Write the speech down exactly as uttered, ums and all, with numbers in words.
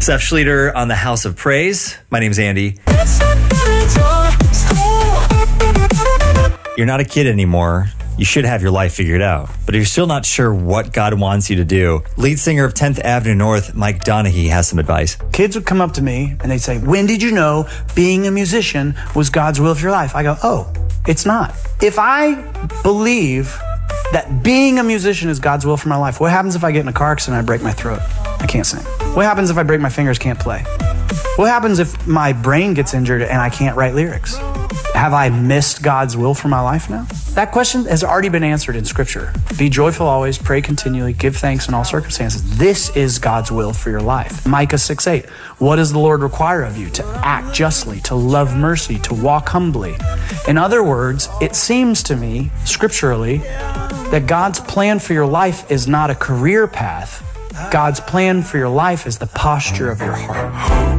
Seth Schlueter on the House of Praise. My name's Andy. You're not a kid anymore. You should have your life figured out. But if you're still not sure what God wants you to do, lead singer of tenth Avenue North, Mike Donaghy, has some advice. Kids would come up to me and they'd say, when did you know being a musician was God's will for your life? I go, oh, it's not. If I believe that being a musician is God's will for my life, what happens if I get in a car accident and I break my throat? I can't sing. What happens if I break my fingers, can't play? What happens if my brain gets injured and I can't write lyrics? Have I missed God's will for my life now? That question has already been answered in Scripture. Be joyful always, pray continually, give thanks in all circumstances. This is God's will for your life. Micah six eight. What does the Lord require of you? To act justly, to love mercy, to walk humbly. In other words, it seems to me, scripturally, that God's plan for your life is not a career path. God's plan for your life is the posture of your heart.